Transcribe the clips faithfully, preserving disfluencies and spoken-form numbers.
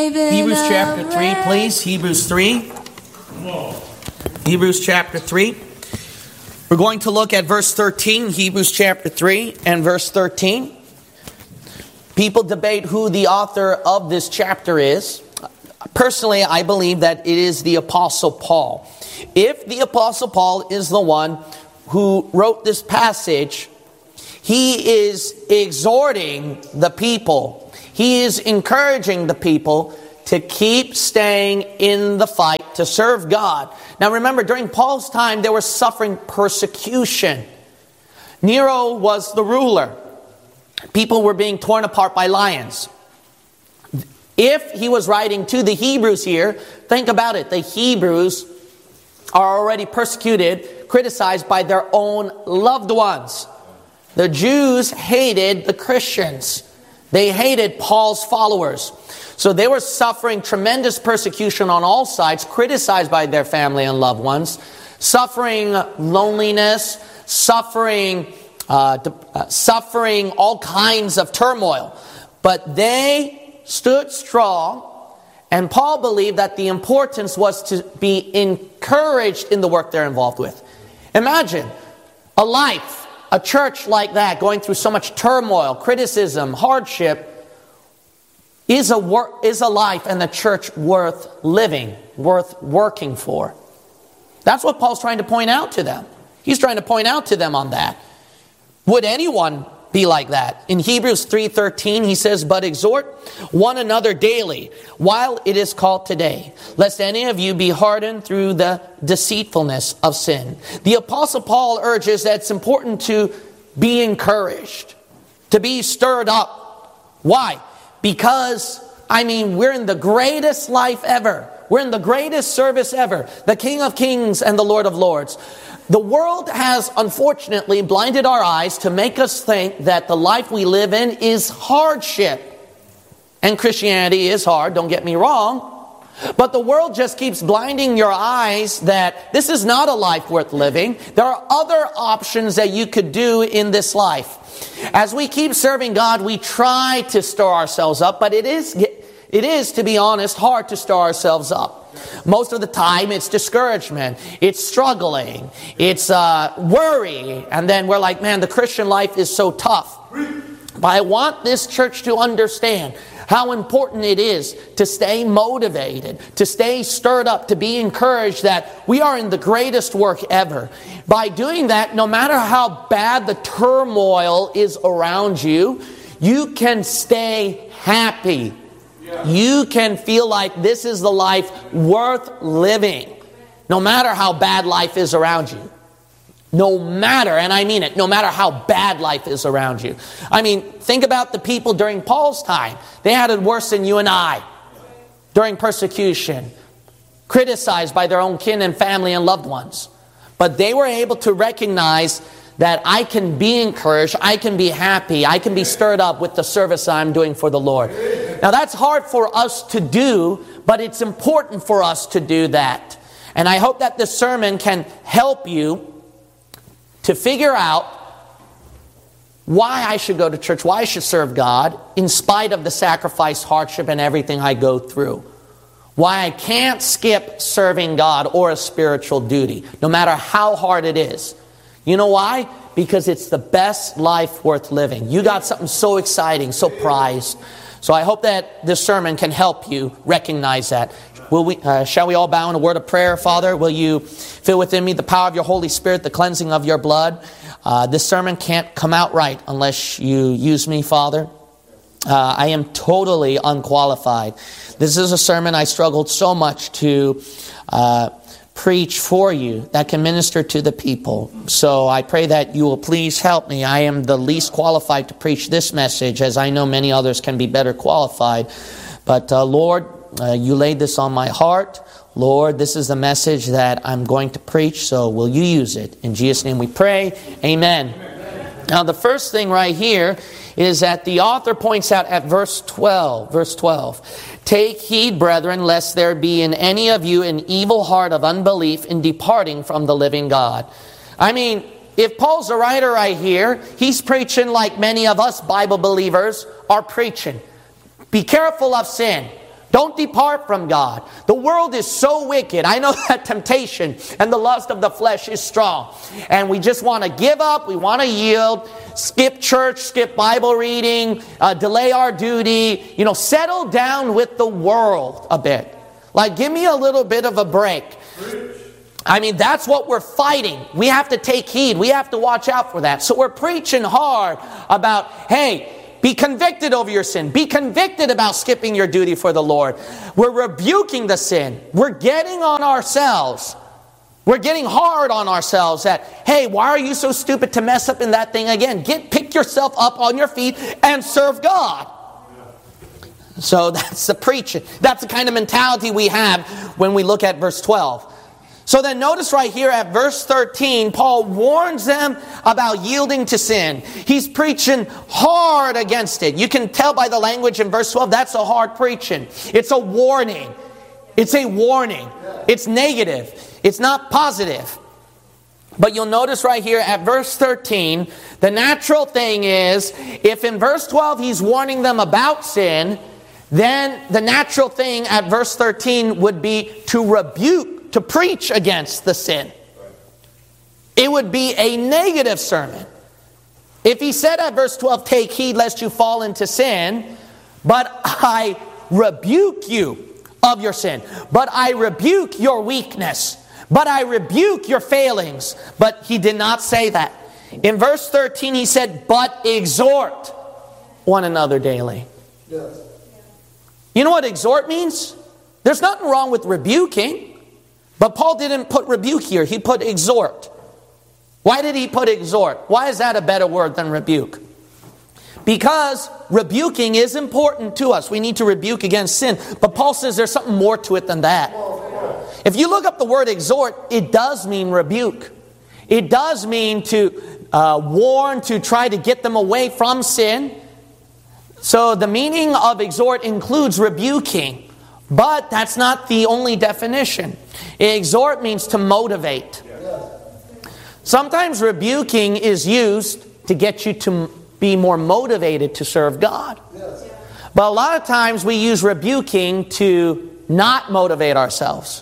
Hebrews chapter three, please. Hebrews three. Hebrews chapter three. We're going to look at verse thirteen, Hebrews chapter three and verse thirteen. People debate who the author of this chapter is. Personally, I believe that it is the Apostle Paul. If the Apostle Paul is the one who wrote this passage, he is exhorting the people. He is encouraging the people to keep staying in the fight to serve God. Now remember, during Paul's time, they were suffering persecution. Nero was the ruler. People were being torn apart by lions. If he was writing to the Hebrews here, think about it. The Hebrews are already persecuted, criticized by their own loved ones. The Jews hated the Christians. They hated Paul's followers. So they were suffering tremendous persecution on all sides, criticized by their family and loved ones, suffering loneliness, suffering, uh, uh, suffering all kinds of turmoil. But they stood strong, and Paul believed that the importance was to be encouraged in the work they're involved with. Imagine a life, a church like that, going through so much turmoil, criticism, hardship. Is a work, is a life and the church worth living, worth working for? That's what Paul's trying to point out to them. He's trying to point out to them on that. Would anyone be like that? In Hebrews three thirteen, he says, "But exhort one another daily, while it is called today, lest any of you be hardened through the deceitfulness of sin." The Apostle Paul urges that it's important to be encouraged, to be stirred up. Why? Because, I mean, we're in the greatest life ever. We're in the greatest service ever. The King of Kings and the Lord of Lords. The world has, unfortunately, blinded our eyes to make us think that the life we live in is hardship. And Christianity is hard, don't get me wrong. But the world just keeps blinding your eyes that this is not a life worth living. There are other options that you could do in this life. As we keep serving God, we try to stir ourselves up, but it is, it is, to be honest, hard to stir ourselves up. Most of the time, it's discouragement, it's struggling, it's uh, worry, and then we're like, man, the Christian life is so tough. But I want this church to understand how important it is to stay motivated, to stay stirred up, to be encouraged that we are in the greatest work ever. By doing that, no matter how bad the turmoil is around you, you can stay happy. You can feel like this is the life worth living, no matter how bad life is around you. No matter, and I mean it, no matter how bad life is around you. I mean, think about the people during Paul's time. They had it worse than you and I. During persecution, criticized by their own kin and family and loved ones. But they were able to recognize that I can be encouraged, I can be happy, I can be stirred up with the service I'm doing for the Lord. Now that's hard for us to do, but it's important for us to do that. And I hope that this sermon can help you to figure out why I should go to church, why I should serve God, in spite of the sacrifice, hardship, and everything I go through. Why I can't skip serving God or a spiritual duty, no matter how hard it is. You know why? Because it's the best life worth living. You got something so exciting, so prized. So I hope that this sermon can help you recognize that. Will we, uh, shall we all bow in a word of prayer? Father, will you fill within me the power of your Holy Spirit, the cleansing of your blood? Uh, this sermon can't come out right unless you use me, Father. Uh, I am totally unqualified. This is a sermon I struggled so much to uh, preach for you that can minister to the people. So I pray that you will please help me. I am the least qualified to preach this message, as I know many others can be better qualified. But uh, Lord, Uh, you laid this on my heart. Lord, this is the message that I'm going to preach, so will you use it? In Jesus' name we pray. Amen. Amen. Now the first thing right here is that the author points out at verse twelve. Verse twelve. "Take heed, brethren, lest there be in any of you an evil heart of unbelief in departing from the living God." I mean, if Paul's a writer right here, he's preaching like many of us Bible believers are preaching. Be careful of sin. Don't depart from God. The world is so wicked. I know that temptation and the lust of the flesh is strong. And we just want to give up. We want to yield. Skip church, skip Bible reading, uh, delay our duty. You know, settle down with the world a bit. Like, give me a little bit of a break. I mean, that's what we're fighting. We have to take heed. We have to watch out for that. So we're preaching hard about, hey, be convicted over your sin. Be convicted about skipping your duty for the Lord. We're rebuking the sin. We're getting on ourselves. We're getting hard on ourselves that, hey, why are you so stupid to mess up in that thing again? Get, pick yourself up on your feet and serve God. So that's the preaching. That's the kind of mentality we have when we look at verse twelve. So then notice right here at verse thirteen, Paul warns them about yielding to sin. He's preaching hard against it. You can tell by the language in verse twelve, that's a hard preaching. It's a warning. It's a warning. It's negative. It's not positive. But you'll notice right here at verse thirteen, the natural thing is, if in verse twelve he's warning them about sin, then the natural thing at verse thirteen would be to rebuke, to preach against the sin. It would be a negative sermon. If he said at verse twelve, take heed lest you fall into sin, but I rebuke you of your sin, but I rebuke your weakness, but I rebuke your failings. But he did not say that. In verse thirteen he said, but exhort one another daily. Yes. You know what exhort means? There's nothing wrong with rebuking. But Paul didn't put rebuke here. He put exhort. Why did he put exhort? Why is that a better word than rebuke? Because rebuking is important to us. We need to rebuke against sin. But Paul says there's something more to it than that. If you look up the word exhort, it does mean rebuke. It does mean to uh, warn, to try to get them away from sin. So the meaning of exhort includes rebuking. But that's not the only definition. Exhort means to motivate. Sometimes rebuking is used to get you to be more motivated to serve God. But a lot of times we use rebuking to not motivate ourselves.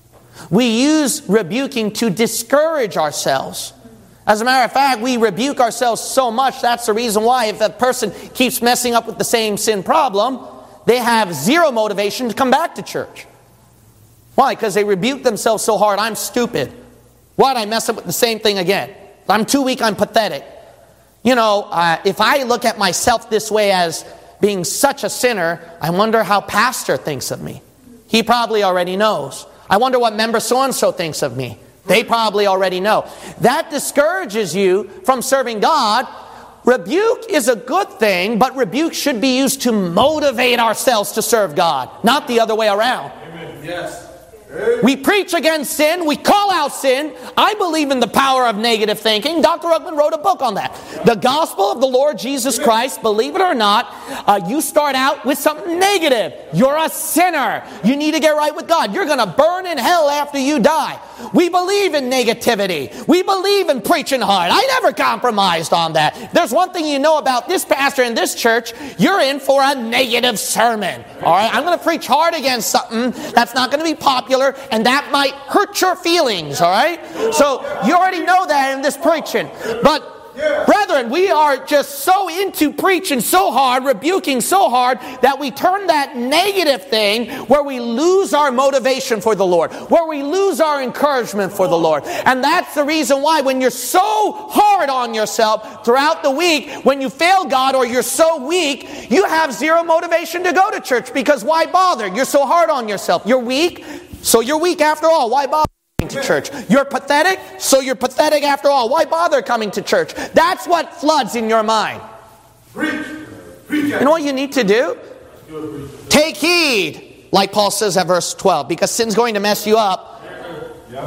We use rebuking to discourage ourselves. As a matter of fact, we rebuke ourselves so much, that's the reason why if a person keeps messing up with the same sin problem, they have zero motivation to come back to church. Why? Because they rebuke themselves so hard. I'm stupid. Why'd I mess up with the same thing again? I'm too weak. I'm pathetic. You know, uh, if I look at myself this way as being such a sinner, I wonder how pastor thinks of me. He probably already knows. I wonder what member so-and-so thinks of me. They probably already know. That discourages you from serving God. Rebuke is a good thing, but rebuke should be used to motivate ourselves to serve God, not the other way around. Amen. Yes. We preach against sin. We call out sin. I believe in the power of negative thinking. Doctor Ruckman wrote a book on that. The gospel of the Lord Jesus Christ, believe it or not, uh, you start out with something negative. You're a sinner. You need to get right with God. You're going to burn in hell after you die. We believe in negativity. We believe in preaching hard. I never compromised on that. If there's one thing you know about this pastor in this church, you're in for a negative sermon. All right, I'm going to preach hard against something that's not going to be popular, and that might hurt your feelings, all right? So you already know that in this preaching. But brethren, we are just so into preaching so hard, rebuking so hard, that we turn that negative thing where we lose our motivation for the Lord, where we lose our encouragement for the Lord. And that's the reason why when you're so hard on yourself throughout the week, when you fail God or you're so weak, you have zero motivation to go to church, because why bother? You're so hard on yourself. You're weak, so you're weak after all. Why bother to church? You're pathetic, so you're pathetic after all. Why bother coming to church? That's what floods in your mind. Preach. Preach. You know what you need to do? Take heed, like Paul says at verse twelve, because sin's going to mess you up.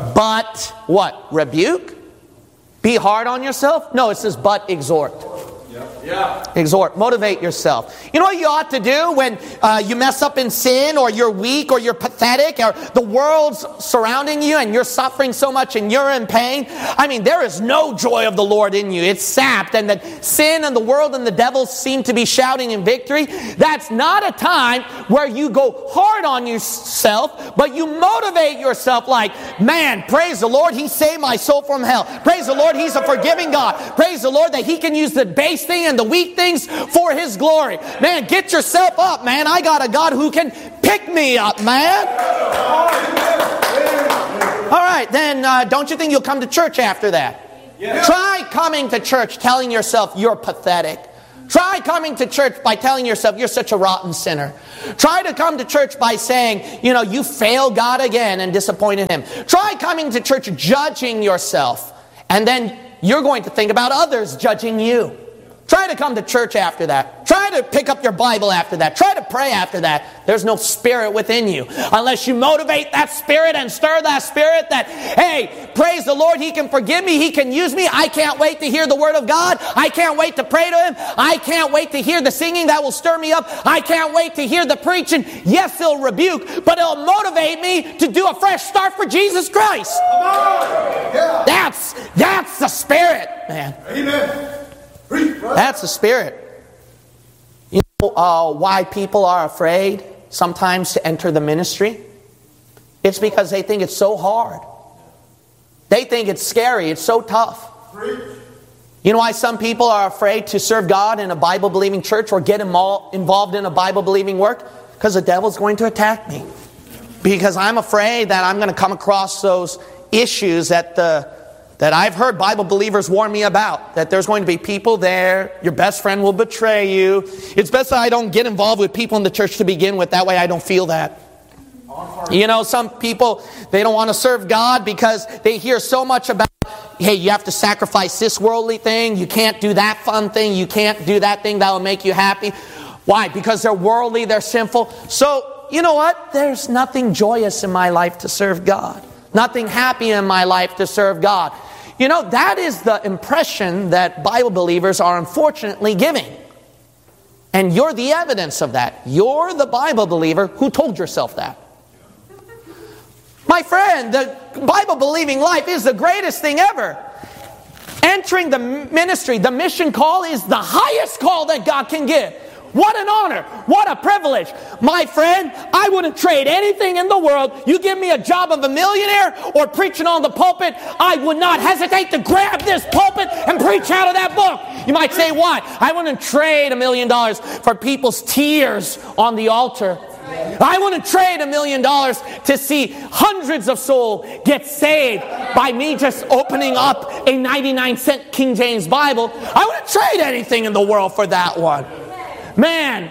But what? Rebuke? Be hard on yourself? No, it says but exhort. Yeah. Exhort. Motivate yourself. You know what you ought to do when uh, you mess up in sin, or you're weak, or you're pathetic, or the world's surrounding you and you're suffering so much and you're in pain? I mean, there is no joy of the Lord in you. It's sapped, and that sin and the world and the devil seem to be shouting in victory. That's not a time where you go hard on yourself, but you motivate yourself like, man, praise the Lord, He saved my soul from hell. Praise the Lord, He's a forgiving God. Praise the Lord that He can use the base thing and the weak things for His glory. Man, get yourself up, man. I got a God who can pick me up, man. All right, then uh, don't you think you'll come to church after that? Yeah. Try coming to church telling yourself you're pathetic. Try coming to church by telling yourself you're such a rotten sinner. Try to come to church by saying, you know, you failed God again and disappointed Him. Try coming to church judging yourself, and then you're going to think about others judging you. Try to come to church after that. Try to pick up your Bible after that. Try to pray after that. There's no spirit within you. Unless you motivate that spirit and stir that spirit that, hey, praise the Lord, He can forgive me, He can use me. I can't wait to hear the Word of God. I can't wait to pray to Him. I can't wait to hear the singing that will stir me up. I can't wait to hear the preaching. Yes, it'll rebuke, but it'll motivate me to do a fresh start for Jesus Christ. Yeah. That's, that's the spirit, man. Amen. That's the spirit. You know uh, why people are afraid sometimes to enter the ministry? It's because they think it's so hard. They think it's scary. It's so tough. You know why some people are afraid to serve God in a Bible-believing church or get involved in a Bible-believing work? Because the devil's going to attack me. Because I'm afraid that I'm going to come across those issues that the that I've heard Bible believers warn me about. That there's going to be people there. Your best friend will betray you. It's best that I don't get involved with people in the church to begin with. That way I don't feel that. You know, some people, they don't want to serve God because they hear so much about, hey, you have to sacrifice this worldly thing. You can't do that fun thing. You can't do that thing that will make you happy. Why? Because they're worldly, they're sinful. So, you know what? There's nothing joyous in my life to serve God. Nothing happy in my life to serve God. You know, that is the impression that Bible believers are unfortunately giving. And you're the evidence of that. You're the Bible believer who told yourself that. My friend, the Bible-believing life is the greatest thing ever. Entering the ministry, the mission call, is the highest call that God can give. What an honor. What a privilege. My friend, I wouldn't trade anything in the world. You give me a job of a millionaire or preaching on the pulpit, I would not hesitate to grab this pulpit and preach out of that book. You might say, why? I wouldn't trade a million dollars for people's tears on the altar. I wouldn't trade a million dollars to see hundreds of souls get saved by me just opening up a ninety-nine cent King James Bible. I wouldn't trade anything in the world for that one. Man,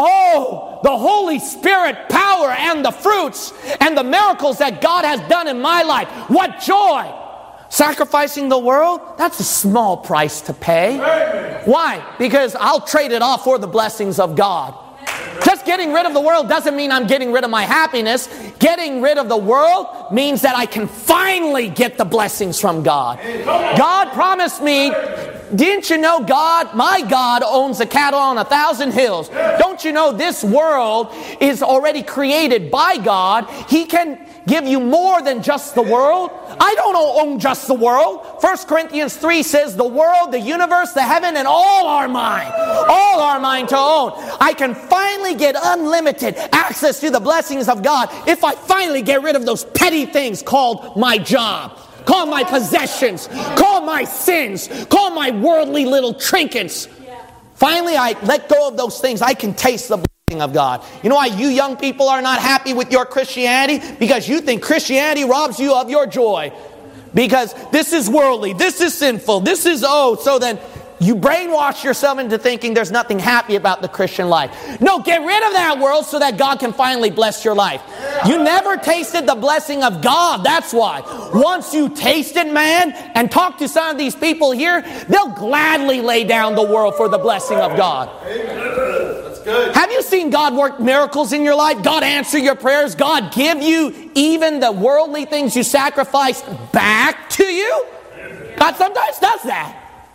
oh, the Holy Spirit power and the fruits and the miracles that God has done in my life. What joy! Sacrificing the world, that's a small price to pay. Why? Because I'll trade it off for the blessings of God. Just getting rid of the world doesn't mean I'm getting rid of my happiness. Getting rid of the world means that I can finally get the blessings from God. God promised me, didn't you know God, my God, owns the cattle on a thousand hills? Don't you know this world is already created by God? He can give you more than just the world. I don't own just the world. First Corinthians three says the world, the universe, the heaven, and all are mine. All are mine to own. I can finally get unlimited access to the blessings of God if I finally get rid of those petty things called my job, called my possessions, called my sins, called my worldly little trinkets. Finally, I let go of those things. I can taste the blessing of God. You know why you young people are not happy with your Christianity? Because you think Christianity robs you of your joy. Because this is worldly, this is sinful, this is oh, so then you brainwash yourself into thinking there's nothing happy about the Christian life. No, get rid of that world so that God can finally bless your life. You never tasted the blessing of God, that's why. Once you taste it, man, and talk to some of these people here, they'll gladly lay down the world for the blessing of God. That's good. Have you seen God work miracles in your life? God answer your prayers? God give you even the worldly things you sacrificed back to you? God sometimes does that.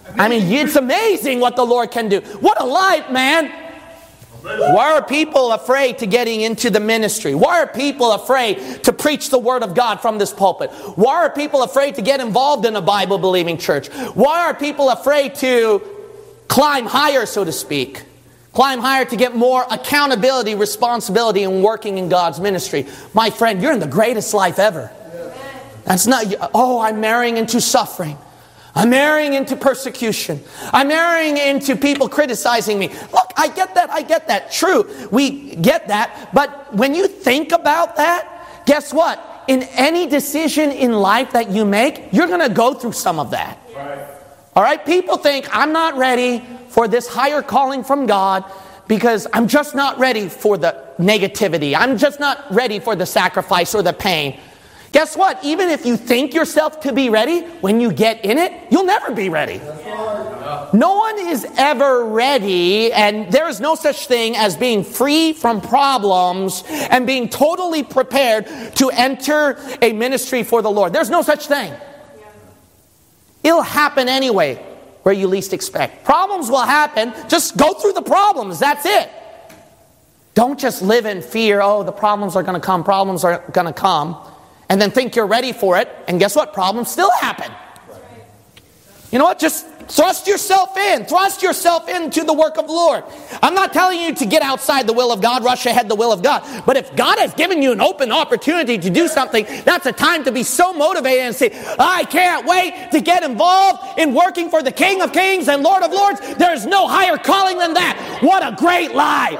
I mean, it's amazing what the Lord can do. What a life, man. Why are people afraid to getting into the ministry? Why are people afraid to preach the Word of God from this pulpit? Why are people afraid to get involved in a Bible-believing church? Why are people afraid to climb higher, so to speak? Climb higher to get more accountability, responsibility in working in God's ministry. My friend, you're in the greatest life ever. That's not, oh, I'm marrying into suffering. I'm marrying into persecution. I'm marrying into people criticizing me. Look, I get that, I get that. True, we get that. But when you think about that, guess what? In any decision in life that you make, you're going to go through some of that. Right. All right? People think, I'm not ready for this higher calling from God because I'm just not ready for the negativity. I'm just not ready for the sacrifice or the pain. Guess what? Even if you think yourself to be ready, when you get in it, you'll never be ready. No one is ever ready, and there is no such thing as being free from problems and being totally prepared to enter a ministry for the Lord. There's no such thing. It'll happen anyway, where you least expect. Problems will happen. Just go through the problems. That's it. Don't just live in fear. Oh, the problems are going to come. Problems are going to come. And then think you're ready for it, and guess what? Problems still happen. You know what? Just thrust yourself in. Thrust yourself into the work of the Lord. I'm not telling you to get outside the will of God, rush ahead the will of God. But if God has given you an open opportunity to do something, that's a time to be so motivated and say, I can't wait to get involved in working for the King of Kings and Lord of Lords. There's no higher calling than that. What a great life.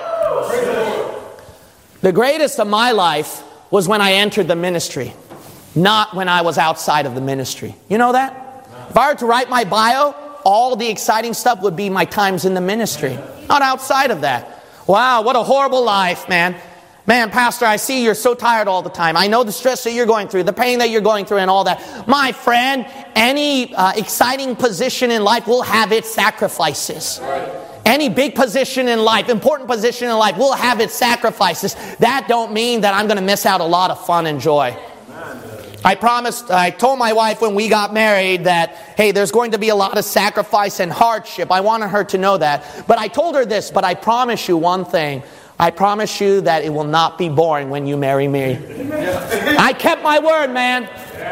The greatest of my life was when I entered the ministry, not when I was outside of the ministry. You know that? If I were to write my bio, all the exciting stuff would be my times in the ministry, not outside of that. Wow, what a horrible life, man. Man, Pastor, I see you're so tired all the time. I know the stress that you're going through, the pain that you're going through and all that. My friend, any uh, exciting position in life will have its sacrifices. Any big position in life, important position in life, will have its sacrifices. That don't mean that I'm going to miss out a lot of fun and joy. I promised, I told my wife when we got married that, hey, there's going to be a lot of sacrifice and hardship. I wanted her to know that. But I told her this, but I promise you one thing. I promise you that it will not be boring when you marry me. I kept my word, man.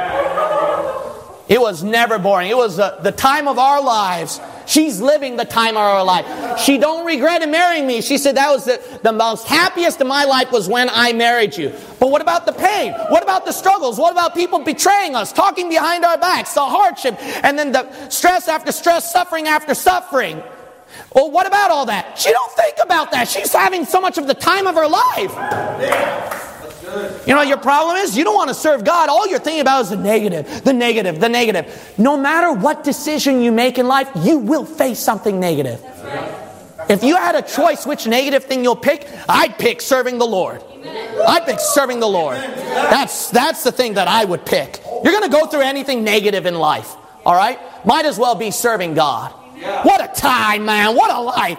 It was never boring. It was uh, the time of our lives. She's living the time of her life. She don't regret marrying me. She said that was the, the most happiest of my life was when I married you. But what about the pain? What about the struggles? What about people betraying us, talking behind our backs, the hardship, and then the stress after stress, suffering after suffering? Well, what about all that? She don't think about that. She's having so much of the time of her life. You know what your problem is? You don't want to serve God. All you're thinking about is the negative, the negative, the negative. No matter what decision you make in life, you will face something negative. If you had a choice which negative thing you'll pick, I'd pick serving the Lord. I'd pick serving the Lord. That's, that's the thing that I would pick. You're going to go through anything negative in life. All right? Might as well be serving God. What a time, man. What a life.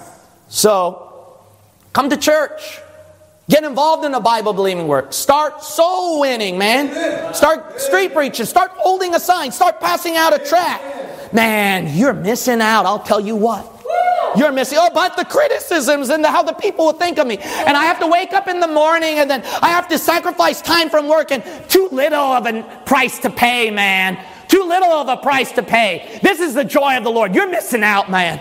So, come to church. Get involved in the Bible-believing work. Start soul winning, man. Start street preaching. Start holding a sign. Start passing out a tract. Man, you're missing out. I'll tell you what. You're missing. Oh, but the criticisms and the, how the people will think of me. And I have to wake up in the morning and then I have to sacrifice time from work and too little of a price to pay, man. Too little of a price to pay. This is the joy of the Lord. You're missing out, man.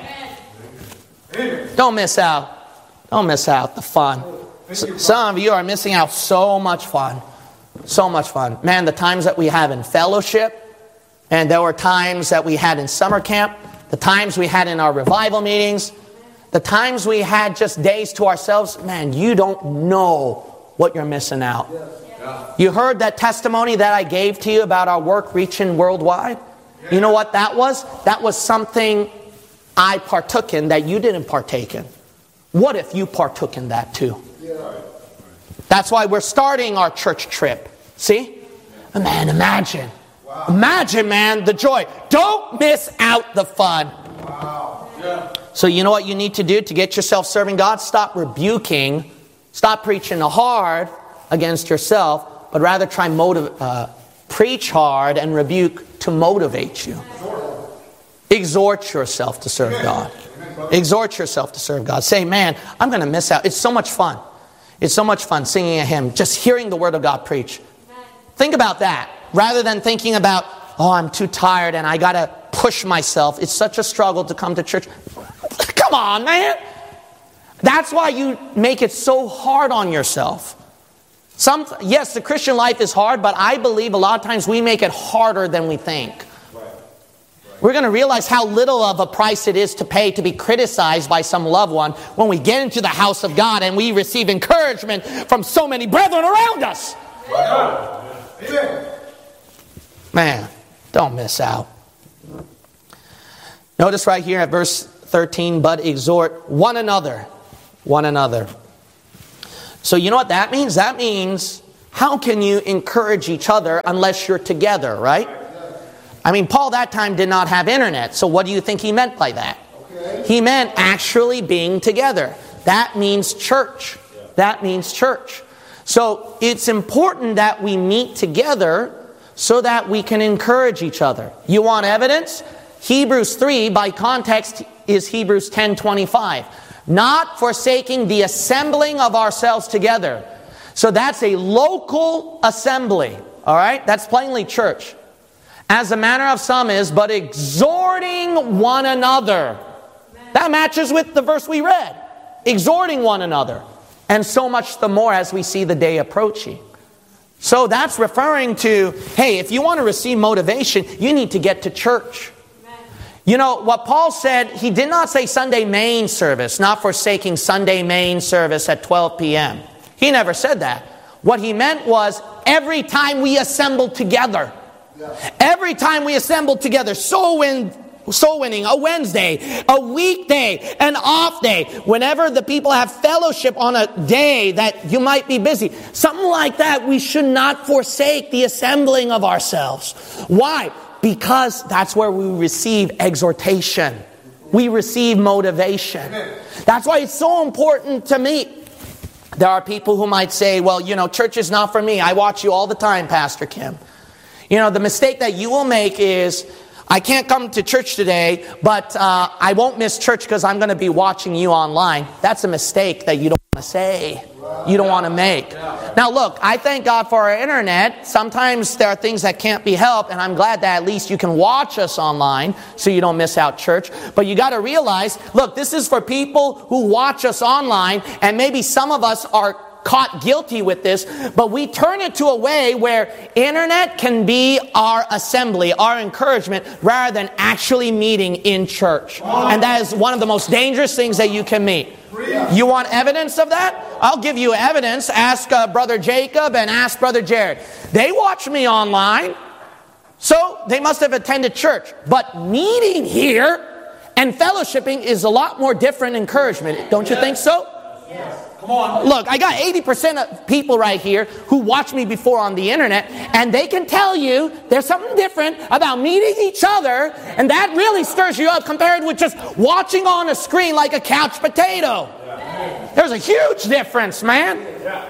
Don't miss out. Don't miss out the fun. Some of you are missing out so much fun. So much fun. Man, the times that we have in fellowship, and there were times that we had in summer camp, the times we had in our revival meetings, the times we had just days to ourselves, man, you don't know what you're missing out. You heard that testimony that I gave to you about our work reaching worldwide? You know what that was? That was something I partook in that you didn't partake in. What if you partook in that too? That's why we're starting our church trip. See? Man, imagine. Wow. Imagine, man, the joy. Don't miss out the fun. Wow. Yeah. So you know what you need to do to get yourself serving God? Stop rebuking. Stop preaching hard against yourself, but rather try motiv- uh, preach hard and rebuke to motivate you. Exhort yourself to serve God. Exhort yourself to serve God. Say, man, I'm going to miss out. It's so much fun. It's so much fun singing a hymn, just hearing the Word of God preach. Think about that, rather than thinking about, oh, I'm too tired and I got to push myself. It's such a struggle to come to church. Come on, man. That's why you make it so hard on yourself. Some, yes, the Christian life is hard, but I believe a lot of times we make it harder than we think. We're going to realize how little of a price it is to pay to be criticized by some loved one when we get into the house of God and we receive encouragement from so many brethren around us. Man, don't miss out. Notice right here at verse thirteen, but exhort one another. One another. So you know what that means? That means, how can you encourage each other unless you're together, right? I mean, Paul that time did not have internet, so what do you think he meant by that? Okay. He meant actually being together. That means church. That means church. So it's important that we meet together so that we can encourage each other. You want evidence? Hebrews three, by context, is Hebrews ten twenty-five. Not forsaking the assembling of ourselves together. So that's a local assembly. All right? That's plainly church. As the manner of some is, but exhorting one another. That matches with the verse we read. Exhorting one another. And so much the more as we see the day approaching. So that's referring to, hey, if you want to receive motivation, you need to get to church. You know, what Paul said, he did not say Sunday main service, not forsaking Sunday main service at twelve p.m. He never said that. What he meant was every time we assemble together. Every time we assemble together, soul, win, soul winning, a Wednesday, a weekday, an off day, whenever the people have fellowship on a day that you might be busy, something like that, we should not forsake the assembling of ourselves. Why? Because that's where we receive exhortation. We receive motivation. That's why it's so important to meet. There are people who might say, well, you know, church is not for me. I watch you all the time, Pastor Kim. You know, the mistake that you will make is, I can't come to church today, but uh, I won't miss church because I'm going to be watching you online. That's a mistake that you don't want to say. You don't want to make. Now look, I thank God for our internet. Sometimes there are things that can't be helped, and I'm glad that at least you can watch us online so you don't miss out church. But you got to realize, look, this is for people who watch us online, and maybe some of us are caught guilty with this, but we turn it to a way where internet can be our assembly, our encouragement, rather than actually meeting in church. And that is one of the most dangerous things that you can meet. You want evidence of that? I'll give you evidence. Ask uh, Brother Jacob and ask Brother Jared. They watch me online, so they must have attended church. But meeting here and fellowshipping is a lot more different encouragement. Don't you think so? Yes. Come on. Look, I got eighty percent of people right here who watched me before on the internet, and they can tell you there's something different about meeting each other, and that really stirs you up compared with just watching on a screen like a couch potato. There's a huge difference, man.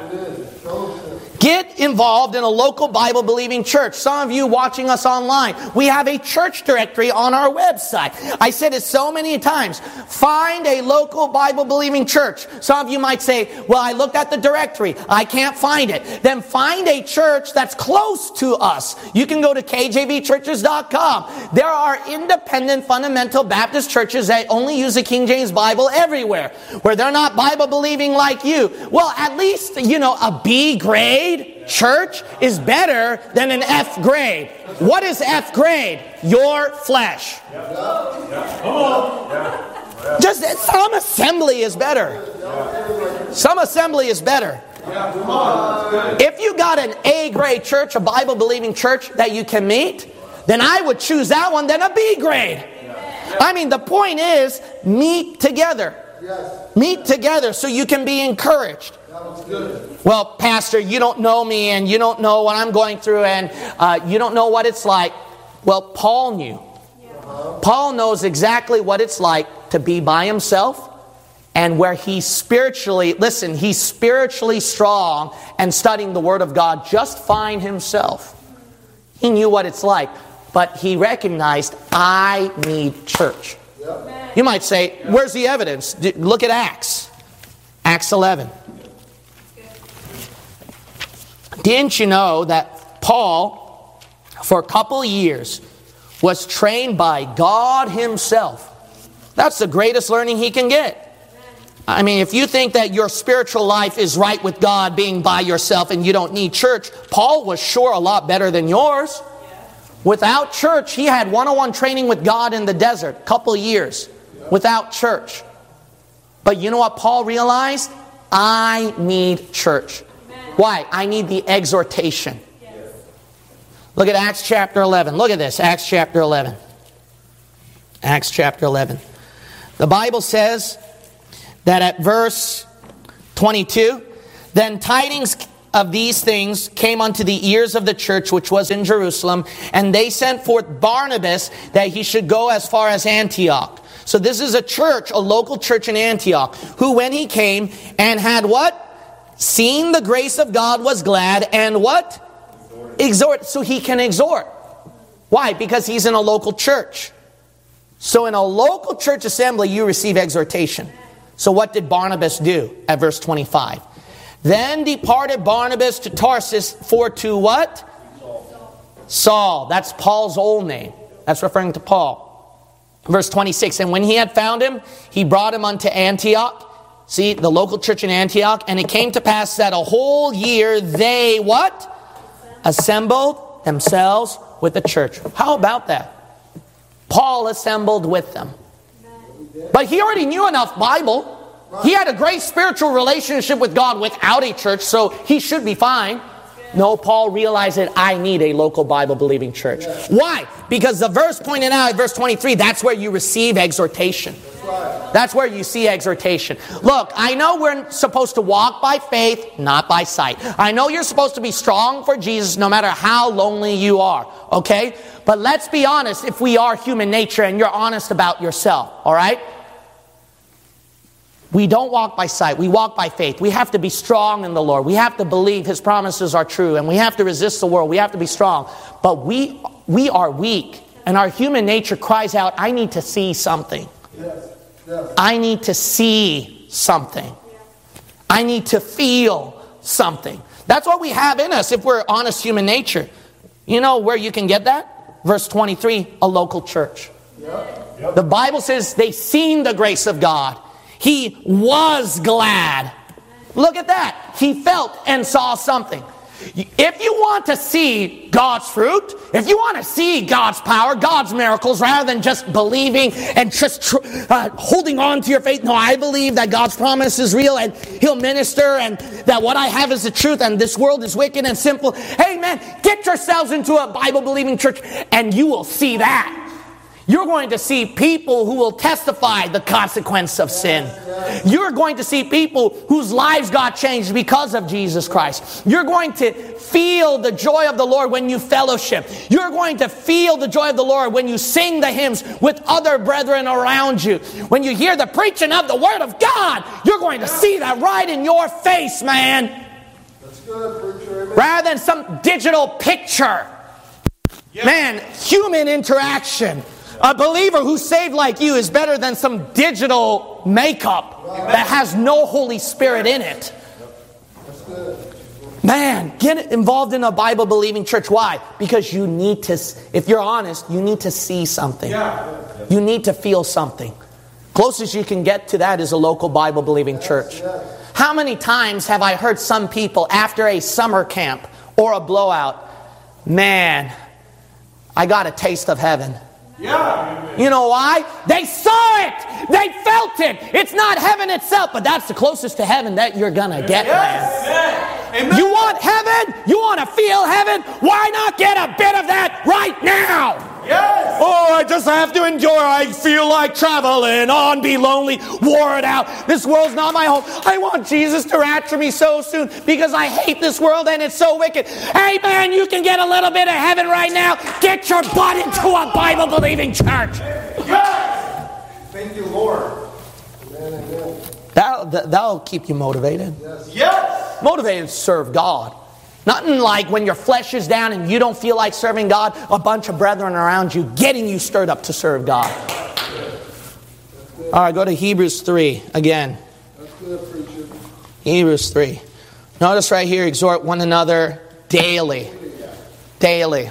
Get involved in a local Bible-believing church. Some of you watching us online, we have a church directory on our website. I said it so many times. Find a local Bible-believing church. Some of you might say, well, I looked at the directory. I can't find it. Then find a church that's close to us. You can go to K J V churches dot com. There are independent fundamental Baptist churches that only use the King James Bible everywhere, where they're not Bible-believing like you. Well, at least, you know, a B grade church is better than an F grade. What is F grade? Your flesh. Just some assembly is better. Some assembly is better. If you got an A grade church, a Bible believing church that you can meet, then I would choose that one than a B grade. I mean, the point is, meet together. Meet together so you can be encouraged. Well, Pastor, you don't know me and you don't know what I'm going through and uh, you don't know what it's like. Well, Paul knew. Paul knows exactly what it's like to be by himself and where he's spiritually, listen, he's spiritually strong and studying the Word of God just fine himself. He knew what it's like. but he recognized, I need church. Yep. You might say, where's the evidence? Look at Acts. Acts eleven. Didn't you know that Paul, for a couple years, was trained by God himself? That's the greatest learning he can get. I mean, if you think that your spiritual life is right with God being by yourself and you don't need church, Paul was sure a lot better than yours. Without church, he had one-on-one training with God in the desert, a couple years, without church. But you know what Paul realized? I need church. Why? I need the exhortation. Look at Acts chapter eleven. Look at this, Acts chapter eleven. Acts chapter eleven. The Bible says that at verse twenty-two, then tidings of these things came unto the ears of the church which was in Jerusalem, and they sent forth Barnabas that he should go as far as Antioch. So this is a church, a local church in Antioch, who when he came and had what? Seen the grace of God, was glad, and what? Exhort. exhort. So he can exhort. Why? Because he's in a local church. So in a local church assembly, you receive exhortation. So what did Barnabas do at verse twenty-five? Then departed Barnabas to Tarsus for to what? Saul. Saul. That's Paul's old name. That's referring to Paul. Verse twenty-six, and when he had found him, he brought him unto Antioch. See, the local church in Antioch. And it came to pass that a whole year they what? Assembled themselves with the church. How about that? Paul assembled with them. But he already knew enough Bible. He had a great spiritual relationship with God without a church, so he should be fine. No, Paul realized that I need a local Bible-believing church. Why? Because the verse pointed out at verse twenty-three, that's where you receive exhortation. That's where you see exhortation. Look, I know we're supposed to walk by faith, not by sight. I know you're supposed to be strong for Jesus no matter how lonely you are. Okay? But let's be honest if we are human nature and you're honest about yourself. All right? We don't walk by sight. We walk by faith. We have to be strong in the Lord. We have to believe His promises are true. And we have to resist the world. We have to be strong. But we we are weak. And our human nature cries out, I need to see something. Yes. Yes. I need to see something. I need to feel something. That's what we have in us if we're honest human nature. You know where you can get that? Verse twenty-three, a local church. Yep. Yep. The Bible says they seen the grace of God. He was glad. Look at that. He felt and saw something. If you want to see God's fruit, if you want to see God's power, God's miracles, rather than just believing and just tr- uh, holding on to your faith, no, I believe that God's promise is real and He'll minister and that what I have is the truth and this world is wicked and simple. Hey man, get yourselves into a Bible-believing church and you will see that. You're going to see people who will testify the consequence of sin. You're going to see people whose lives got changed because of Jesus Christ. You're going to feel the joy of the Lord when you fellowship. You're going to feel the joy of the Lord when you sing the hymns with other brethren around you. When you hear the preaching of the Word of God, you're going to see that right in your face, man. That's good, preacher. Rather than some digital picture. Man, human interaction. A believer who's saved like you is better than some digital makeup that has no Holy Spirit in it. Man, get involved in a Bible-believing church. Why? Because you need to, if you're honest, you need to see something. You need to feel something. Closest you can get to that is a local Bible-believing church. How many times have I heard some people after a summer camp or a blowout, man, I got a taste of heaven. Yeah. You know why? They saw it. They felt it. It's not heaven itself, but that's the closest to heaven that you're going to get, yes. man. Amen. You want heaven? You want to feel heaven? Why not get a bit of that right now? Yes. Oh, I just have to endure. I feel like traveling on, be lonely, wore it out. This world's not my home. I want Jesus to rapture me so soon because I hate this world and it's so wicked. Hey, man, you can get a little bit of heaven right now. Get your butt into a Bible-believing church. Yes. Thank you, Lord. Amen, amen. That'll, that'll keep you motivated. Yes. Yes. Motivated to serve God. Nothing like when your flesh is down and you don't feel like serving God, a bunch of brethren around you getting you stirred up to serve God. All right, go to Hebrews three again. That's good, preacher. Hebrews three. Notice right here, exhort one another daily. Daily.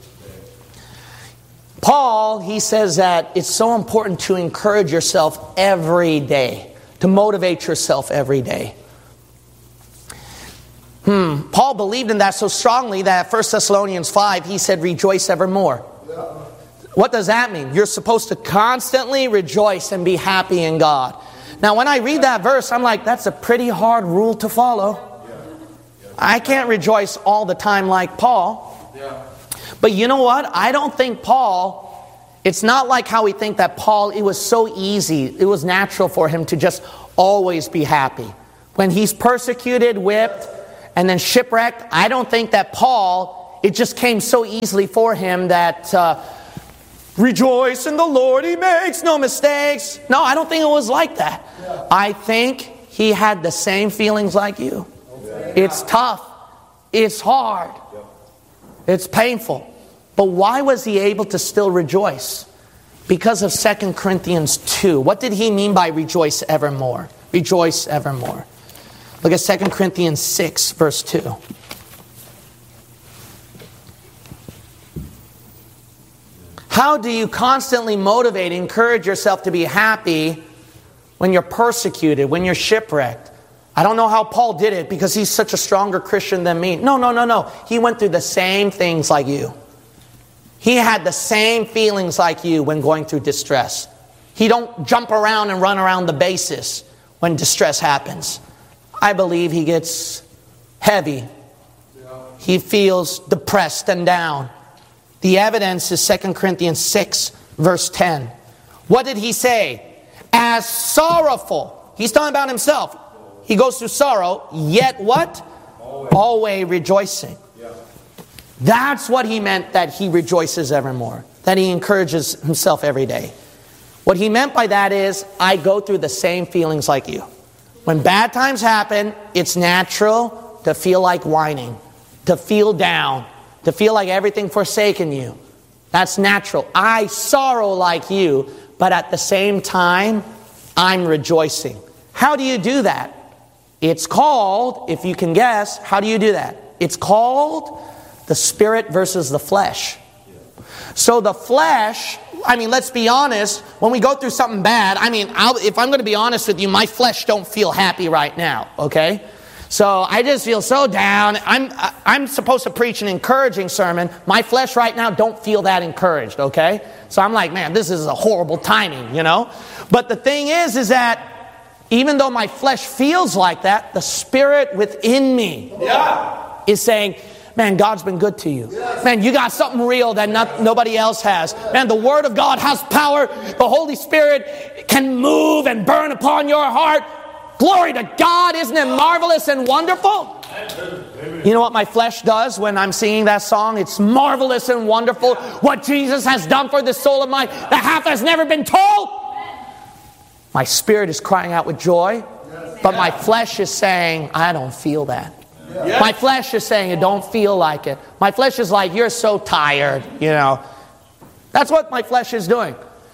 Paul, he says that it's so important to encourage yourself every day, to motivate yourself every day. Hmm. Paul believed in that so strongly that First Thessalonians five, he said, rejoice evermore. Yeah. What does that mean? You're supposed to constantly rejoice and be happy in God. Now, when I read that verse, I'm like, that's a pretty hard rule to follow. I can't rejoice all the time like Paul. But you know what? I don't think Paul, it's not like how we think that Paul, it was so easy. It was natural for him to just always be happy. When he's persecuted, whipped, and then shipwrecked, I don't think that Paul, it just came so easily for him that uh, rejoice in the Lord, He makes no mistakes. No, I don't think it was like that. Yeah. I think he had the same feelings like you. Okay. It's tough. It's hard. Yeah. It's painful. But why was he able to still rejoice? Because of Second Corinthians two. What did he mean by rejoice evermore? Rejoice evermore. Look at Second Corinthians six, verse two. How do you constantly motivate, encourage yourself to be happy when you're persecuted, when you're shipwrecked? I don't know how Paul did it because he's such a stronger Christian than me. No, no, no, no. He went through the same things like you. He had the same feelings like you when going through distress. He don't jump around and run around the bases when distress happens. I believe he gets heavy. He feels depressed and down. The evidence is Second Corinthians six, verse ten. What did he say? As sorrowful. He's talking about himself. He goes through sorrow, yet what? Always, Always rejoicing. Yeah. That's what he meant that he rejoices evermore. That he encourages himself every day. What he meant by that is, I go through the same feelings like you. When bad times happen, it's natural to feel like whining, to feel down, to feel like everything forsaken you. That's natural. I sorrow like you, but at the same time, I'm rejoicing. How do you do that? It's called, if you can guess, how do you do that? It's called the spirit versus the flesh. So the flesh, I mean, let's be honest, when we go through something bad, I mean, I'll, if I'm going to be honest with you, my flesh don't feel happy right now, okay? So I just feel so down. I'm I'm supposed to preach an encouraging sermon. My flesh right now don't feel that encouraged, okay? So I'm like, man, this is a horrible timing, you know? But the thing is, is that even though my flesh feels like that, the spirit within me yeah. is saying, man, God's been good to you. Yes. Man, you got something real that not, nobody else has. Man, the Word of God has power. The Holy Spirit can move and burn upon your heart. Glory to God. Isn't it marvelous and wonderful? You know what my flesh does when I'm singing that song? It's marvelous and wonderful what Jesus has done for this soul of mine that half has never been told. My spirit is crying out with joy, but my flesh is saying, I don't feel that. Yes. My flesh is saying, it don't feel like it. My flesh is like, you're so tired, you know. That's what my flesh is doing.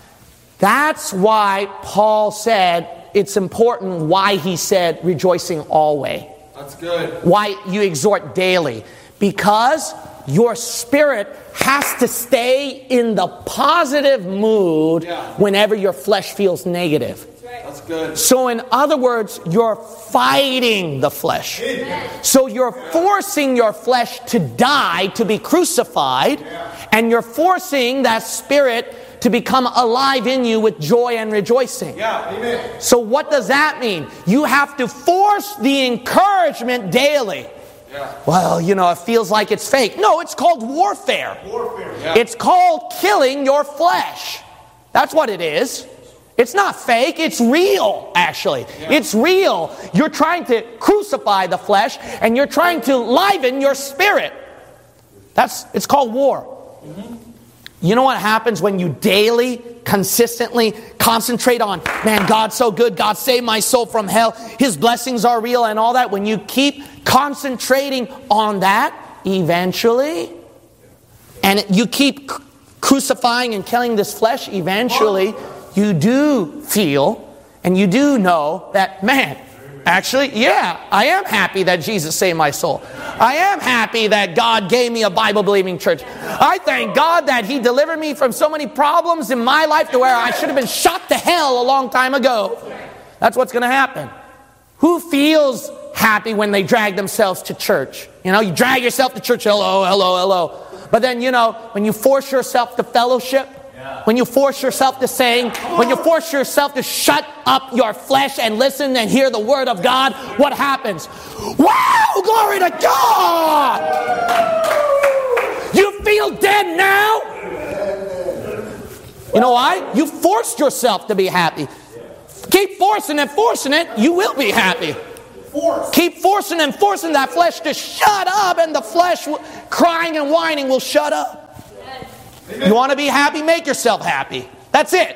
That's why Paul said, it's important why he said rejoicing always. That's good. Why you exhort daily. Because your spirit has to stay in the positive mood yeah. whenever your flesh feels negative. That's good. So in other words, you're fighting the flesh. Amen. So you're forcing your flesh to die, to be crucified, yeah. and you're forcing that spirit to become alive in you with joy and rejoicing. Yeah. Amen. So what does that mean? You have to force the encouragement daily. Yeah. Well, you know, it feels like it's fake. No, it's called warfare. Warfare. Yeah. It's called killing your flesh. That's what it is. It's not fake, it's real, actually. Yeah. It's real. You're trying to crucify the flesh and you're trying to liven your spirit. That's it's called war. Mm-hmm. You know what happens when you daily, consistently concentrate on, man, God's so good, God saved my soul from hell, His blessings are real and all that. When you keep concentrating on that, eventually, and you keep crucifying and killing this flesh, eventually you do feel and you do know that, man, actually, yeah, I am happy that Jesus saved my soul. I am happy that God gave me a Bible-believing church. I thank God that He delivered me from so many problems in my life to where I should have been shot to hell a long time ago. That's what's going to happen. Who feels happy when they drag themselves to church? You know, you drag yourself to church, hello, hello, hello. But then, you know, when you force yourself to fellowship, when you force yourself to sing, when you force yourself to shut up your flesh and listen and hear the Word of God, what happens? Wow! Glory to God! You feel dead now? You know why? You forced yourself to be happy. Keep forcing and forcing it, you will be happy. Keep forcing and forcing that flesh to shut up, and the flesh crying and whining will shut up. You want to be happy? Make yourself happy. That's it.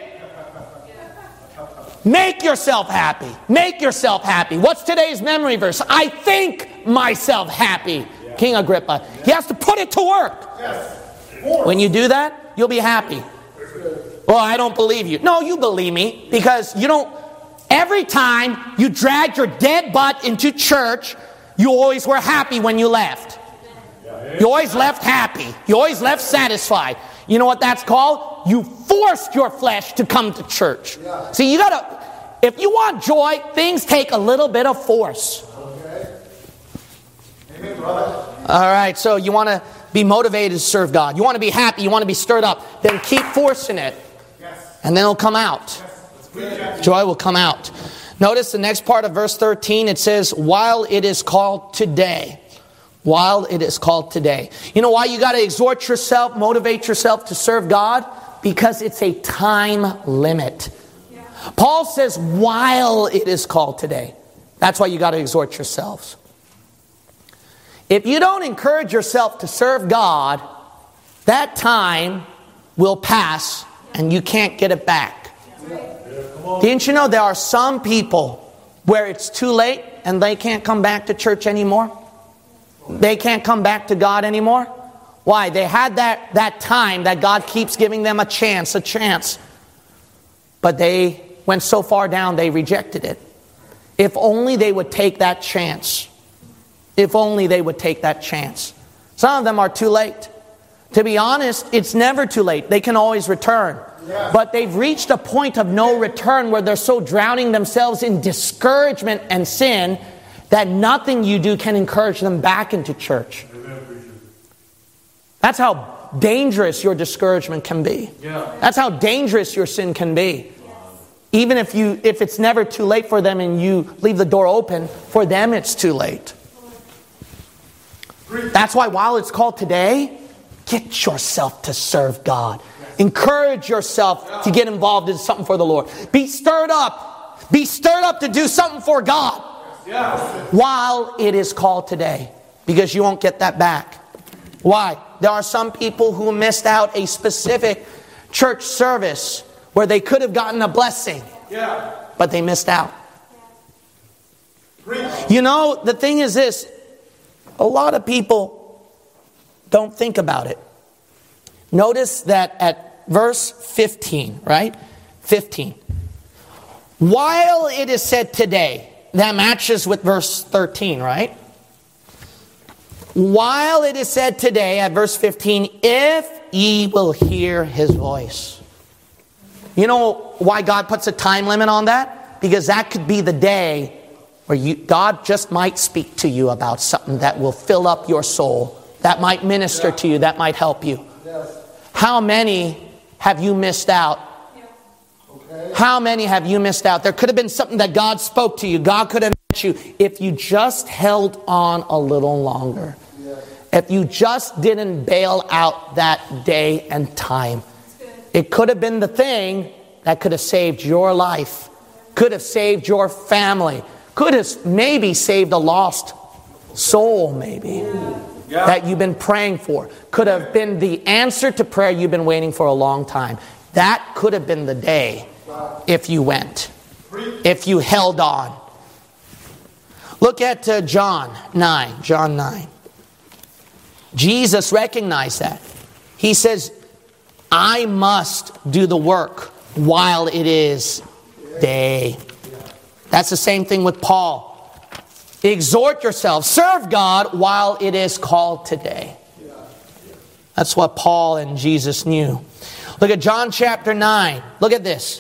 Make yourself happy. Make yourself happy. What's today's memory verse? I think myself happy. King Agrippa. He has to put it to work. When you do that, you'll be happy. Well, I don't believe you. No, you believe me, because you don't. Every time you dragged your dead butt into church, you always were happy when you left. You always left happy. You always left satisfied. You know what that's called? You forced your flesh to come to church. See, you gotta, if you want joy, things take a little bit of force. All right, so you want to be motivated to serve God. You want to be happy. You want to be stirred up. Then keep forcing it. And then it'll come out. Joy will come out. Notice the next part of verse thirteen. It says, while it is called today. While it is called today. You know why you got to exhort yourself, motivate yourself to serve God? Because it's a time limit. Yeah. Paul says, while it is called today. That's why you got to exhort yourselves. If you don't encourage yourself to serve God, that time will pass and you can't get it back. Yeah. Didn't you know there are some people where it's too late and they can't come back to church anymore? They can't come back to God anymore. Why? They had that, that time that God keeps giving them a chance, a chance. But they went so far down, they rejected it. If only they would take that chance. If only they would take that chance. Some of them are too late. To be honest, it's never too late. They can always return. Yeah. But they've reached a point of no return where they're so drowning themselves in discouragement and sin that nothing you do can encourage them back into church. That's how dangerous your discouragement can be. Yeah. That's how dangerous your sin can be. Even if you, if it's never too late for them and you leave the door open, for them it's too late. That's why while it's called today, get yourself to serve God. Encourage yourself to get involved in something for the Lord. Be stirred up. Be stirred up to do something for God. Yes. While it is called today, because you won't get that back. Why? There are some people who missed out a specific church service where they could have gotten a blessing, yeah. but they missed out. You know, the thing is this, a lot of people don't think about it. Notice that at verse fifteen, right? fifteen. While it is said today, that matches with verse thirteen, right? While it is said today, at verse fifteen, if ye will hear His voice. You know why God puts a time limit on that? Because that could be the day where you, God just might speak to you about something that will fill up your soul, that might minister to you, that might help you. How many have you missed out? How many have you missed out? There could have been something that God spoke to you. God could have met you if you just held on a little longer. If you just didn't bail out that day and time. It could have been the thing that could have saved your life. Could have saved your family. Could have maybe saved a lost soul maybe. Yeah. That you've been praying for. Could have been the answer to prayer you've been waiting for a long time. That could have been the day if you went. If you held on. Look at uh, John nine. John nine. Jesus recognized that. He says, I must do the work while it is day. That's the same thing with Paul. Exhort yourself, serve God while it is called today. That's what Paul and Jesus knew. Look at John chapter nine. Look at this.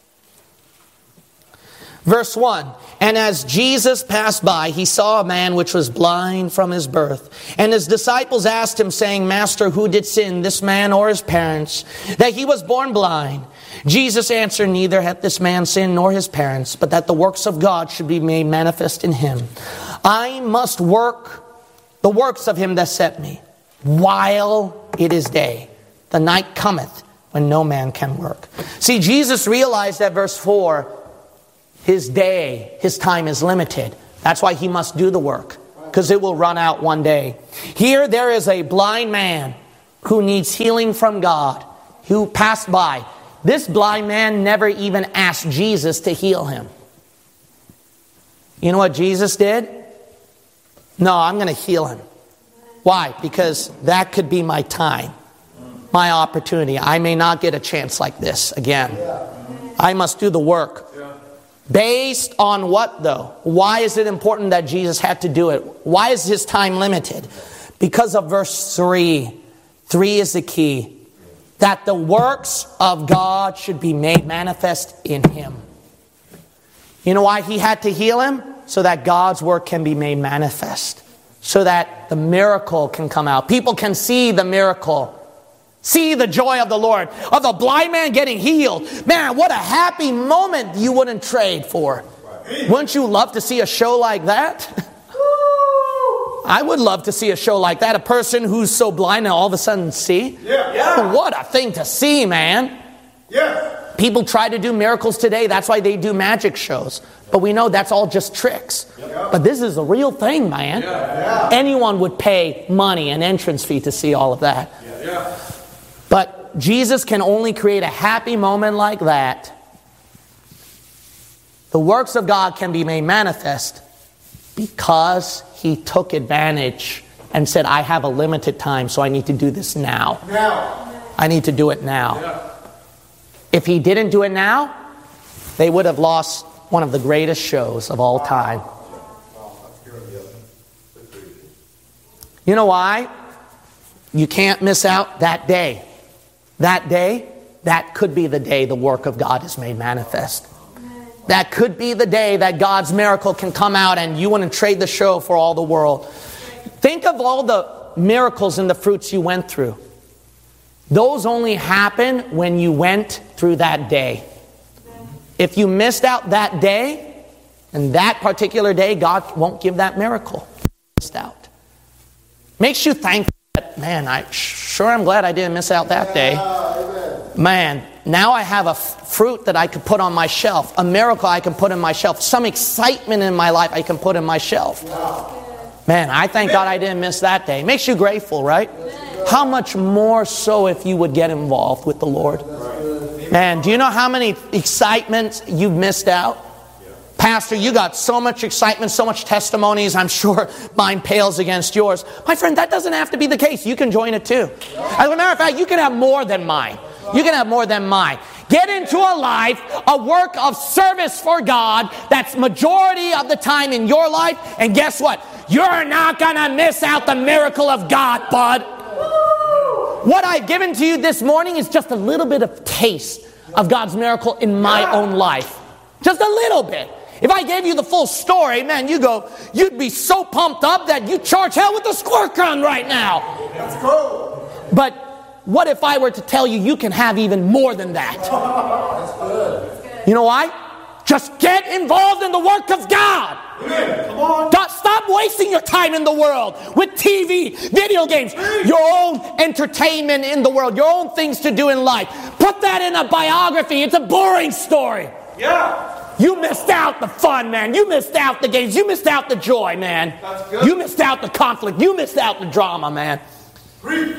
Verse one. And as Jesus passed by, he saw a man which was blind from his birth. And his disciples asked him, saying, Master, who did sin, this man or his parents, that he was born blind? Jesus answered, Neither hath this man sinned nor his parents, but that the works of God should be made manifest in him. I must work the works of him that sent me, while it is day. The night cometh when no man can work. See, Jesus realized that verse four, his day, his time is limited. That's why he must do the work, because it will run out one day. Here there is a blind man who needs healing from God, who passed by. This blind man never even asked Jesus to heal him. You know what Jesus did? No, I'm going to heal him. Why? Because that could be my time, my opportunity. I may not get a chance like this again. I must do the work. Based on what though? Why is it important that Jesus had to do it? Why is his time limited? Because of verse three. Three is the key. That the works of God should be made manifest in him. You know why he had to heal him? So that God's work can be made manifest. So that the miracle can come out. People can see the miracle. See the joy of the Lord. Of the blind man getting healed. Man, what a happy moment you wouldn't trade for. Wouldn't you love to see a show like that? I would love to see a show like that. A person who's so blind and all of a sudden see. Yeah. Yeah. What a thing to see, man. Yeah. People try to do miracles today. That's why they do magic shows. But we know that's all just tricks. Yeah. But this is a real thing, man. Yeah. Yeah. Anyone would pay money, an entrance fee to see all of that. Yeah. Yeah. But Jesus can only create a happy moment like that. The works of God can be made manifest because he took advantage and said, I have a limited time, so I need to do this now. Now. I need to do it now. Yeah. If he didn't do it now, they would have lost one of the greatest shows of all time. You know why? You can't miss out that day. That day, that could be the day the work of God is made manifest. That could be the day that God's miracle can come out and you wouldn't trade the show for all the world. Think of all the miracles and the fruits you went through. Those only happen when you went through that day. If you missed out that day, and that particular day, God won't give that miracle. Missed out. Makes you thankful that, man, I sure am glad I didn't miss out that day. Man, now I have a f- fruit that I could put on my shelf. A miracle I can put in my shelf. Some excitement in my life I can put in my shelf. Man, I thank God I didn't miss that day. Makes you grateful, right? How much more so if you would get involved with the Lord? Man, do you know how many excitements you've missed out? Pastor, you got so much excitement, so much testimonies. I'm sure mine pales against yours. My friend, that doesn't have to be the case. You can join it too. As a matter of fact, you can have more than mine. You can have more than mine. Get into a life, a work of service for God that's majority of the time in your life. And guess what? You're not going to miss out the miracle of God, bud. What I've given to you this morning is just a little bit of taste of God's miracle in my own life. Just a little bit. If I gave you the full story, man, you go, you'd be so pumped up that you'd charge hell with a squirt gun right now. That's cool. But what if I were to tell you you can have even more than that? That's good. You know why? Just get involved in the work of God. Amen. Come on. Don't stop wasting your time in the world with T V, video games, your own entertainment in the world, your own things to do in life. Put that in a biography. It's a boring story. Yeah. You missed out the fun, man. You missed out the games. You missed out the joy, man. That's good. You missed out the conflict. You missed out the drama, man. Preach.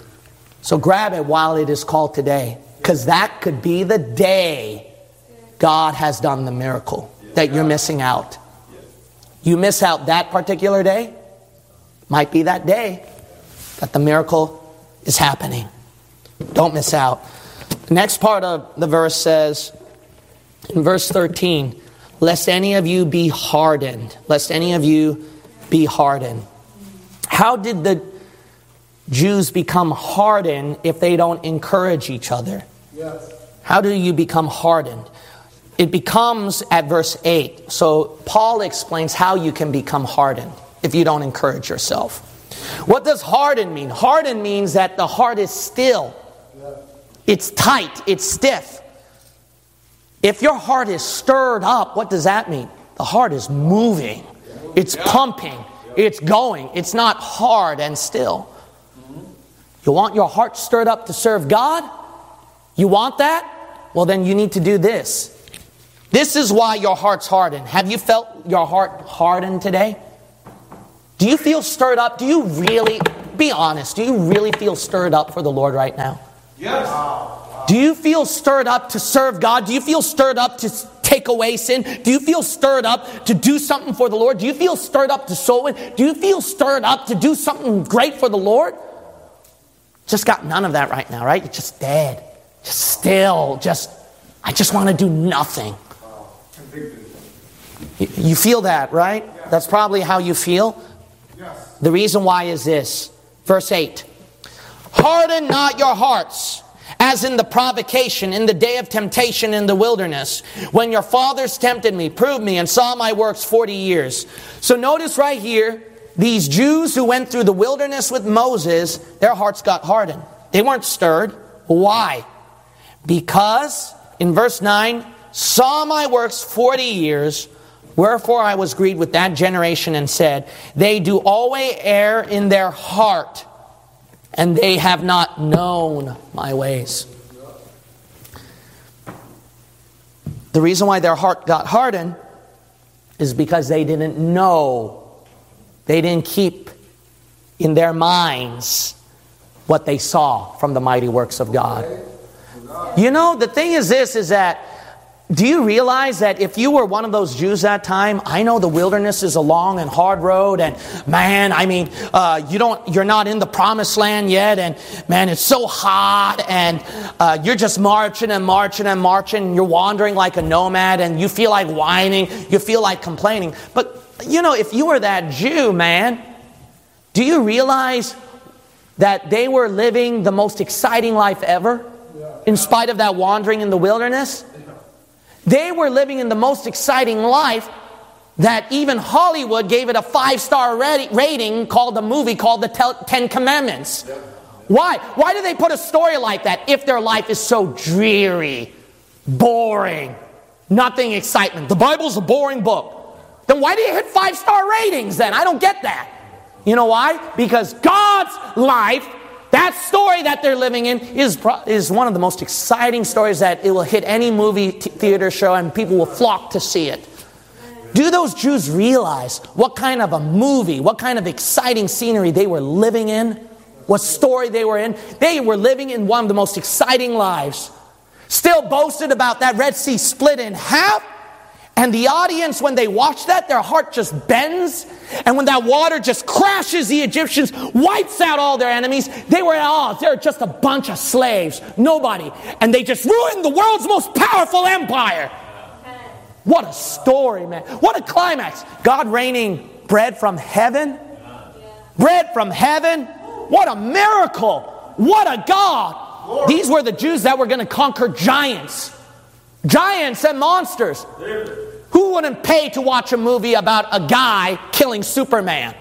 So grab it while it is called today. Because that could be the day God has done the miracle that you're missing out. You miss out that particular day, might be that day that the miracle is happening. Don't miss out. The next part of the verse says, in verse thirteen, lest any of you be hardened. Lest any of you be hardened. How did the Jews become hardened if they don't encourage each other? Yes. How do you become hardened? It becomes at verse eight. So Paul explains how you can become hardened if you don't encourage yourself. What does harden mean? Harden means that the heart is still. It's tight. It's stiff. If your heart is stirred up, what does that mean? The heart is moving. It's pumping. It's going. It's not hard and still. You want your heart stirred up to serve God? You want that? Well, then you need to do this. This is why your heart's hardened. Have you felt your heart hardened today? Do you feel stirred up? Do you really, be honest, do you really feel stirred up for the Lord right now? Yes. Do you feel stirred up to serve God? Do you feel stirred up to take away sin? Do you feel stirred up to do something for the Lord? Do you feel stirred up to sow it? Do you feel stirred up to do something great for the Lord? Just got none of that right now, right? You're just dead. Just still. Just, I just want to do nothing. You feel that, right? That's probably how you feel. The reason why is this. Verse eight. Harden not your hearts, as in the provocation, in the day of temptation in the wilderness, when your fathers tempted me, proved me, and saw my works forty years. So notice right here, these Jews who went through the wilderness with Moses, their hearts got hardened. They weren't stirred. Why? Because, in verse nine, saw my works forty years, wherefore I was grieved with that generation and said, they do always err in their heart, and they have not known my ways. The reason why their heart got hardened is because they didn't know. They didn't keep in their minds what they saw from the mighty works of God. You know, the thing is this, is that, do you realize that if you were one of those Jews that time, I know the wilderness is a long and hard road, and man, I mean, uh, you don't, you're not in the promised land yet, and man, it's so hot, and uh, you're just marching and marching and marching, and you're wandering like a nomad, and you feel like whining, you feel like complaining. But, you know, if you were that Jew, man, do you realize that they were living the most exciting life ever, in spite of that wandering in the wilderness? They were living in the most exciting life that even Hollywood gave it a five-star rating called a movie called The Ten Commandments. Why? Why do they put a story like that if their life is so dreary, boring, nothing excitement? The Bible's a boring book. Then why do you hit five-star ratings then? I don't get that. You know why? Because God's life, that story that they're living in, is is one of the most exciting stories that it will hit any movie t- theater show and people will flock to see it. Do those Jews realize what kind of a movie, what kind of exciting scenery they were living in? What story they were in? They were living in one of the most exciting lives. Still boasted about that Red Sea split in half. And the audience, when they watch that, their heart just bends. And when that water just crashes the Egyptians, wipes out all their enemies, they were, oh, they're just a bunch of slaves. Nobody. And they just ruined the world's most powerful empire. What a story, man. What a climax. God raining bread from heaven. Bread from heaven. What a miracle. What a God. These were the Jews that were going to conquer giants. Giants and monsters. Who wouldn't pay to watch a movie about a guy killing Superman?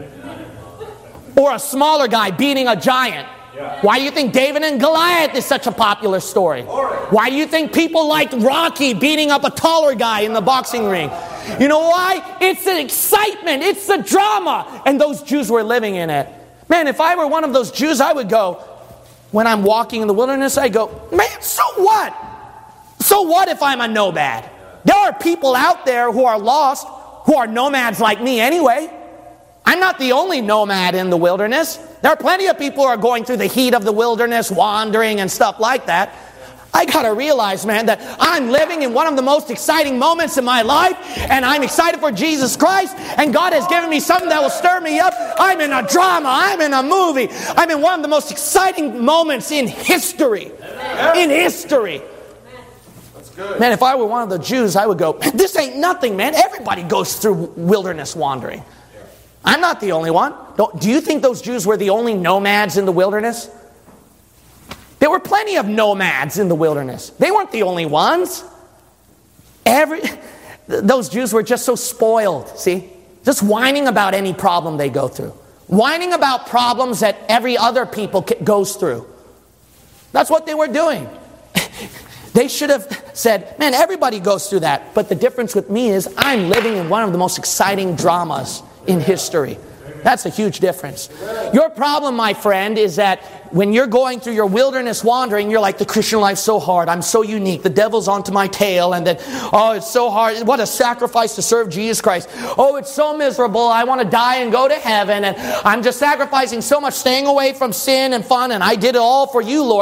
Or a smaller guy beating a giant? Why do you think David and Goliath is such a popular story? Why do you think people like Rocky beating up a taller guy in the boxing ring? You know why? It's the excitement. It's the drama. And those Jews were living in it. Man, if I were one of those Jews, I would go, when I'm walking in the wilderness, I go, man, so what? So what if I'm a nomad? There are people out there who are lost, who are nomads like me anyway. I'm not the only nomad in the wilderness. There are plenty of people who are going through the heat of the wilderness, wandering and stuff like that. I got to realize, man, that I'm living in one of the most exciting moments in my life, and I'm excited for Jesus Christ, and God has given me something that will stir me up. I'm in a drama. I'm in a movie. I'm in one of the most exciting moments in history. In history. That's good. Man, if I were one of the Jews, I would go, this ain't nothing, man. Everybody goes through wilderness wandering. I'm not the only one. Don't, do you think those Jews were the only nomads in the wilderness? There were plenty of nomads in the wilderness. They weren't the only ones. Every, those Jews were just so spoiled, see? Just whining about any problem they go through. Whining about problems that every other people goes through. That's what they were doing. They should have said, man, everybody goes through that. But the difference with me is I'm living in one of the most exciting dramas in history. That's a huge difference. Your problem, my friend, is that when you're going through your wilderness wandering, you're like, the Christian life's so hard. I'm so unique. The devil's onto my tail. And then, oh, it's so hard. What a sacrifice to serve Jesus Christ. Oh, it's so miserable. I want to die and go to heaven. And I'm just sacrificing so much, staying away from sin and fun. And I did it all for you, Lord.